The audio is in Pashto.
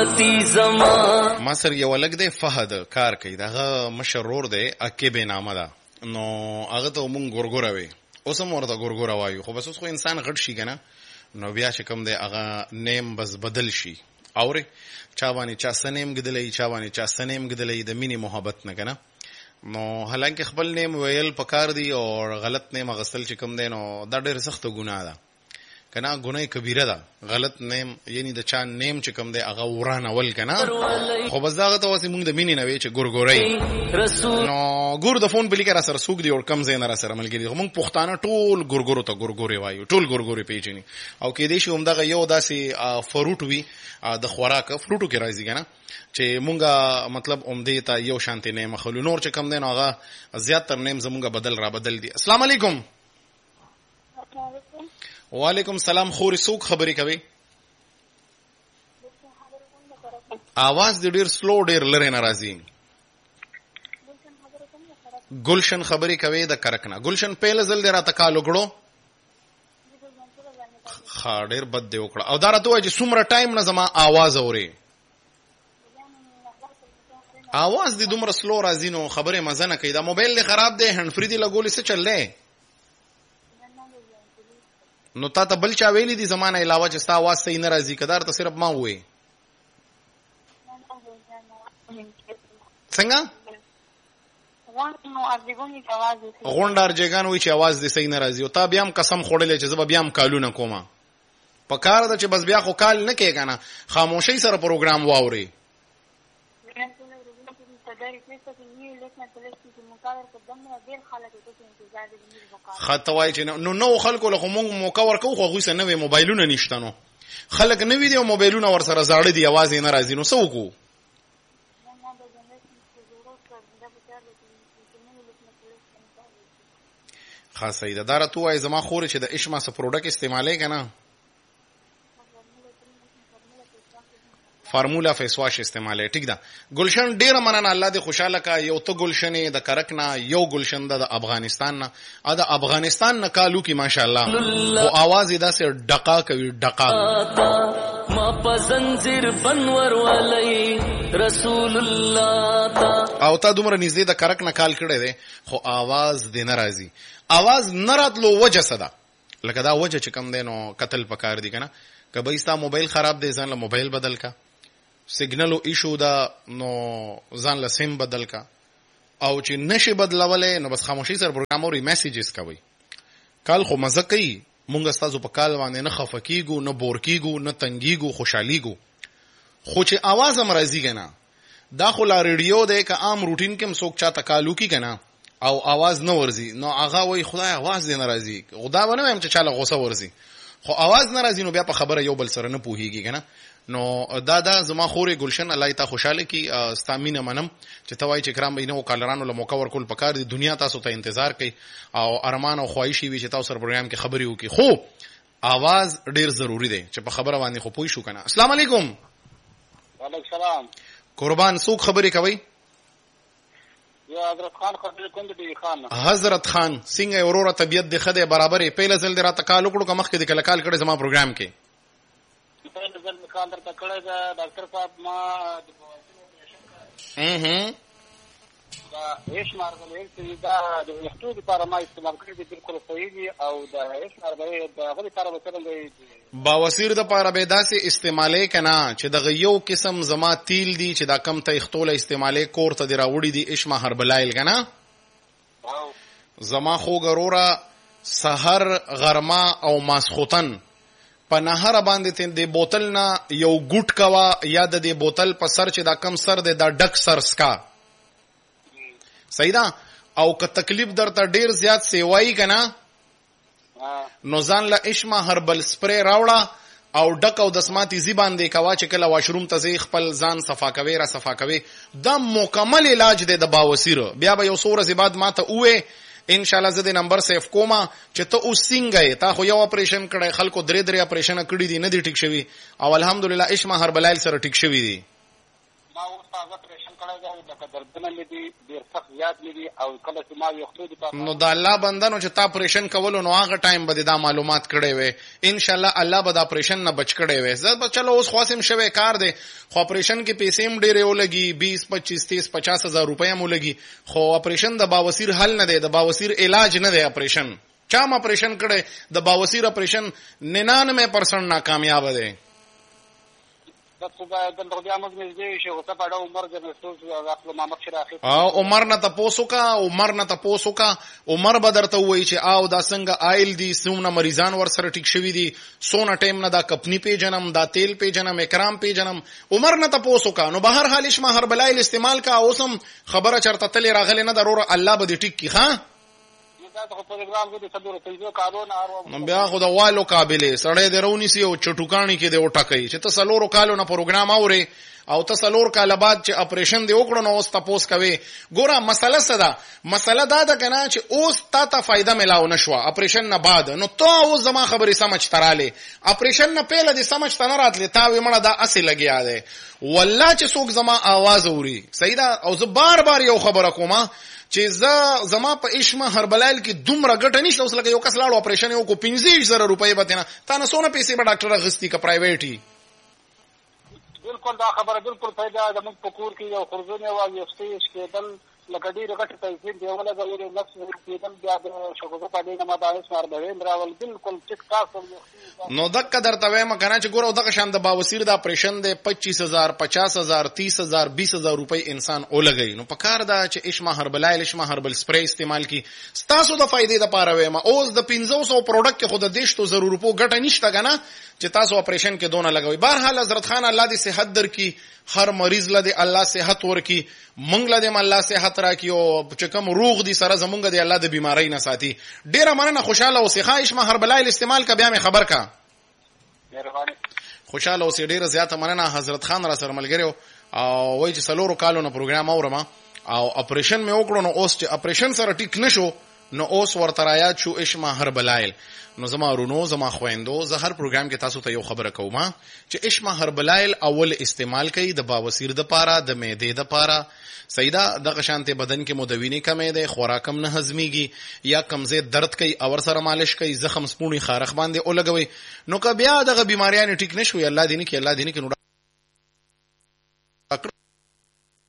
امتی زما. ما سر یو لګ دی فهد کار کوي دغه مشرور دی اکی به نامه ده نو هغه ته مونږ ګورګوره وي اوس هم ورته ګورګوره وایو خو بس اوس خو انسان غټ شي کنه نو بیا چې کوم دی هغه نیم بس بدل شي اوري چا باندې چا سنیم گدلې چا باندې چا سنیم گدلې د مینی محبت نه کنه نو حالانکه خپل نیم ویل پکار دی او غلط نیم غسل چې کوم دی نو دا ډېر سخت ګناه ده کنه ګناه کبیره ده غلط نیم یعنی د چا نیم چې کوم دی هغه ورانه ول کنه خو بس داغه ته واسه مونږ د مینې نه وی چې ګورګورې نو ګور د فون بلی کرا سره سوق دی او کم زین را سره ملګری مونږ پښتانه ټول ګورګورو ته ګورګورې وایو ټول ګورګورې پیژني او کې دې شي هم دغه یو داسې فروټ وی د خوراک فروټو کې راځي کنه چې مونږه مطلب اومدې ته یو شانتي نه مخلو نور چې کم دی نو هغه زیات تر نیم زمونږه بدل را بدل دي. السلام علیکم. وعلیکم سلام. خوري سوق خبرې کوي आवाज دې ډیر سلو ډیر لری ناراضي. گلشن خبرې کوي د کرکنه گلشن پهل زل دې را تکالو کړو خا ډیر بد دی وکړه او دا راته وایي چې څومره ټایم نه زما आवाज اوري आवाज دې دومره سلو راځي نو خبره مزه نه کوي دا موبایل دې خراب دی هند فری دی لګولې څه چللې نو تا ته بل چا ویلي دي زمانه علاوه چې ستا आवाज صحیح نه راځي کدار ته صرف ما وې څنګه غونډار جګان وی چې आवाज دې صحیح نه راځي او تا بیا هم قسم خوړلې چې زه بیا هم کالونه کومه په کار ده چې بس بیا خو کال نه کې کنه خاموشي سره پروګرام واوري خطوای چې نو خلکو له مونږ موکور کو خو غوسه نه وي موبایلونه نشته نو خلک نه وي دی موبایلونه ور سره زاړه دي आवाज نه راځي نو څه وکړو خاصه ده دار ته وای زما خور چې د اشما سره پروډکټ استعمالې کنه فارمولا فیس واش استعمالې ټیک ده گلشن ډیر مننه الله دې خوشاله کا یو ته گلشنې د کرکنا یو گلشن د افغانستان نه د افغانستان نه کالو کی ماشاءالله او आवाज یې داسې ډقا کوي ډقا ما پسنځر بنور ولای رسول الله تا او تا دومره نږدې د کرکنا کال کړي دي خو आवाज دې ناراضي आवाज نراتلو وجه صدا لکه دا وجه چې کم دینو قتل پکار دي کنه کبه استا موبایل خراب دی ځان له موبایل بدل کا سیګنل ایشو دا نو ځان له سیم بدل کا او چې نشي بدلولې نو بس خاموشي سره پروګرام او میسیجز کوي کال خو مزه کوي مونږ استادو په کال باندې نه خفقېګو نه بورکېګو نه تنګېګو خوشحاليګو خو چې आवाज هم راځي کنه دا خو لا ریډیو دی که عام روټین کې هم څوک چا تکالو کی کنه او आवाज نه ورزي نو هغه وای خدای आवाज دې ناراضي خدا ونه هم چې چاله غوسه ورزي خو आवाज ناراضي نو بیا په خبره یو بل سره نه پوهیږي کنه نو دا زما خورې گلشن الله ته خوشاله کی استامینه منم چې توای چې کرام بینه او کالرانو له موقع ورکول پکار دي دنیا تاسو ته انتظار کوي او ارمان او خواهشي وي چې تاسو سره پروګرام کې خبري وکي خو आवाज ډیر ضروری دی چې په خبره باندې خو پوي شو کنه. السلام علیکم. وعلیکم السلام. قربان سوق خبري کوي یا حضرت خان خبرې کوم دي خان حضرت خان څنګه اورور طبيعت د خده برابرې پهله ځل درا تکالو کړو کوم مخکې د کلکال کړي زما پروګرام کې پهله ځل مکان درته کړی دا ډاکټر صاحب ما دا هیڅ مارګل هیڅ دا د وختو لپاره ما استعمال کړی دي بالکل صحیح دي او دا هیڅ مارګل دا غوړي لپاره وسره باوسیر د پاره به داسې استعمالې کنا چې د یو قسم زما تیل دي چې دا کم ته اختوله استعمالې کور ته دی راوړي دي اشما هربلایل کنا زما خو ګرورا سحر غرما او ماسختن په نهر باندې تین دی بوتل نه یو ګوټ کوا یا د دې بوتل په سر چې دا کم سر دی دا ډک سر سکا صحیح ده او که تکلیف درته ډیر زیات سیوای کنا نو ځان له اشما هربل سپری راوړه او ډک او د سماتی زی باندې کوا چې کله واشروم ته خپل ځان صفا کوي را صفا کوي دا مکمل علاج دی د باوسیر بیا به یو څو ورځې بعد ماته وې ان شاء الله زه د نمبر سیف کوما چې ته اوس څنګه تا خو یو اپریشن کړی خلکو درې اپریشن کړی دي نه دي ټیک شوی او الحمدلله اشما هربلایل سره ټیک شوی دي ما اوس تازه اپریشن کړی دی لکه دردونه مې دي ډېر سخت زیات مې دي او کله چې ما ویښتو دپاره نو د الله بندنو چې تا اپریشن کولو نو هغه ټایم به دا معلومات کړی وي ان شاء الله الله به د اپریشن نه بچ کړی وي. زه به چلو اوس خاصم شوی کار دی خو اپریشن کې پیسې هم ډېرې ولګي 20 25 30 50 هزار روپۍ هم ولګي خو اپریشن د باوسیر حل نه دی د باوسیر علاج نه دی اپریشن. چا م اپریشن کړی د باوسیر اپریشن 99% ناکامیاب دی. عمر نه تاسو کا عمر به درته وایي چې او دا څنګه آیل دي څومره مریضان ور سره ټیک شوي دي سونه ټیم نه دا کپنی پیجنم دا تیل پیجنم اکرام پیجنم عمر نه تاسو کا نو بهر حال شما هر بلایل استعمال کا اوسم خبره چرته تل راغلی نه ضرور الله به دې ټیک کی ها نو بیا خو د والو قابلې سړی دی رونیسي او چټوکاڼي کې دی وټکوي چې ته څلورو کالو نه پروګرام اورې او ته څلور کاله بعد چې اپریشن دی وکړو نو اوس تپوس کوي. ګوره مسله څه ده؟ مسله دا ده که نه چې اوس تا ته فایده میلاو نه شوه اپریشن نه بعد نو ته اوس زما خبرې سمجھ ته رالې اپریشن نه پیله دې سمجھ ته نه راتلې تا وې مړه دا اسې لګیا دی والله چې څوک زما آواز اوري صحیح ده. او زه بار بار یو خبره کومه چې زما په اشما هربلایل کې دومره ګټه نشته. اوس لکه یو کس لاړو اپریشن یې وکړو 15,000 روپۍ به تېنه تا نه څونه پیسې به ډاکټر اخیستي که پرایویټ بالکل دا خبره بالکل صحیح ده. زموږ په کور کې یو خرزونه وه ویښتې شکېدل لکه ډېرې غټې پیسې دې ولګولې نفس کېدل بیا د شګوفه په دې نه ما باعث ماربوین راول بالکل ټیک ټاک نو دقه درته وایم که نه چې ګوره دغه شان د باوسیر د اپریشن دی 25,000 50,000 30,000 20,000 روپۍ انسان ولګوي. نو په کار ده چې اشما هربلایل اشما هربل سپری استعمال کی ستاسو د فایدې دپاره وایم. اوس د 500 پروډکټ کې خو د 100 روپو ګټه نشته که نه چې تاسو اپریشن کې دونه لګوي. بهرحال حضرت خان الله دې صحت درکړي هر مریض له دې الله صحت ورکړي مونږ له دې الله صحت راکړي او چې کوم روغ دي سره زمونږ دې الله د بیماری نه ساتي. ډېره مننه خوشاله اوسې ښه اشما هربلایل استعمال کا بیا مې خبر کا خوشاله اوسې ډېره زیاته مننه. حضرت خان را سره ملګری او وایي چې څلورو کالو نه پروګرام اورم او اپریشن مې وکړو نو اوس چې اپریشن سره ټیک نشو نو اوس ورته رایاد شو اشما هربلایل. نو زما رونو زما خويندو زه هر پروګرام کې تاسو ته یو خبره کوم چې اشما هربلایل اول استعمال کوي د باوسیر د پاره د معدې د پاره سیدا دغه شانته بدن کې مدوینه کمې ده خوراکم نه هضميږي یا کمزې درد کوي اور سره مالش کوي زخم سپونی خارخ باندې اولګوي نو که بیا دغه بیماریاں ټیک نشوي الله دې نه کې نو